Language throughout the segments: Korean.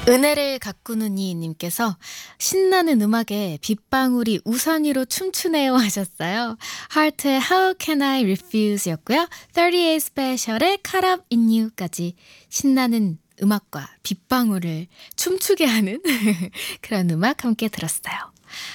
은혜를 가꾸는 이님께서 신나는 음악에 빗방울이 우산 위로 춤추네요 하셨어요. 하트의 How Can I Refuse 였고요. 38 Special의 Caught Up in You까지 신나는 음악과 빗방울을 춤추게 하는 그런 음악 함께 들었어요.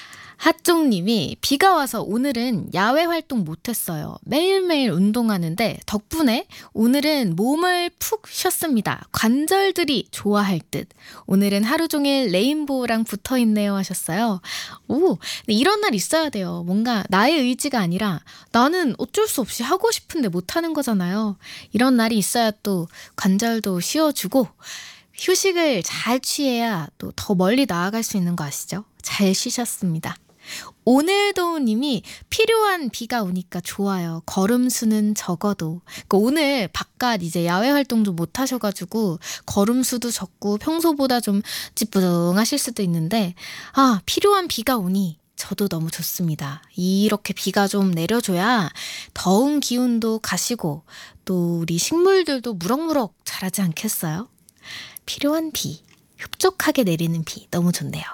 핫종님이 비가 와서 오늘은 야외 활동 못했어요. 매일매일 운동하는데 덕분에 오늘은 몸을 푹 쉬었습니다. 관절들이 좋아할 듯. 오늘은 하루 종일 레인보우랑 붙어있네요 하셨어요. 오, 근데 이런 날 있어야 돼요. 뭔가 나의 의지가 아니라 나는 어쩔 수 없이 하고 싶은데 못하는 거잖아요. 이런 날이 있어야 또 관절도 쉬어주고 휴식을 잘 취해야 또 더 멀리 나아갈 수 있는 거 아시죠? 잘 쉬셨습니다. 오늘도 님이 필요한 비가 오니까 좋아요. 걸음수는 적어도. 그러니까 오늘 바깥 이제 야외 활동 좀 못 하셔가지고 걸음수도 적고 평소보다 좀 찌뿌둥하실 수도 있는데 필요한 비가 오니 저도 너무 좋습니다. 이렇게 비가 좀 내려줘야 더운 기운도 가시고 또 우리 식물들도 무럭무럭 자라지 않겠어요? 필요한 비, 흡족하게 내리는 비 너무 좋네요.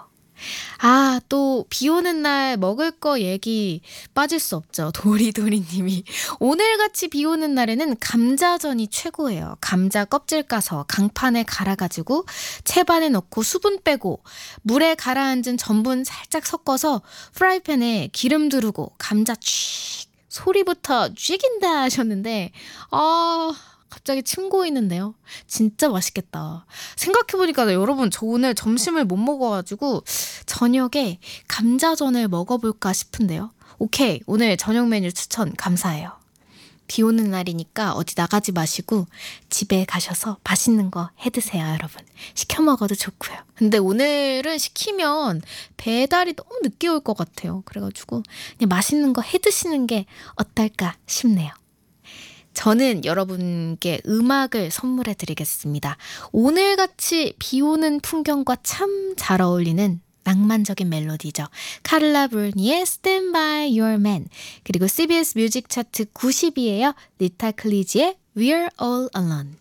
또 비 오는 날 먹을 거 얘기 빠질 수 없죠. 도리도리님이 오늘같이 비 오는 날에는 감자전이 최고예요. 감자 껍질 까서 강판에 갈아가지고 채반에 넣고 수분 빼고 물에 가라앉은 전분 살짝 섞어서 프라이팬에 기름 두르고 감자 쥐 소리부터 쥐긴다 하셨는데 갑자기 침 고이는데요. 진짜 맛있겠다. 생각해보니까 여러분 저 오늘 점심을 못 먹어가지고 저녁에 감자전을 먹어볼까 싶은데요. 오케이, 오늘 저녁 메뉴 추천 감사해요. 비 오는 날이니까 어디 나가지 마시고 집에 가셔서 맛있는 거 해드세요, 여러분. 시켜 먹어도 좋고요. 근데 오늘은 시키면 배달이 너무 늦게 올 것 같아요. 그래가지고 그냥 맛있는 거 해드시는 게 어떨까 싶네요. 저는 여러분께 음악을 선물해 드리겠습니다. 오늘같이 비 오는 풍경과 참 잘 어울리는 낭만적인 멜로디죠. 카를라 브루니의 Stand by Your Man, 그리고 CBS 뮤직 차트 90위에요. 리타 클리지의 We're All Alone.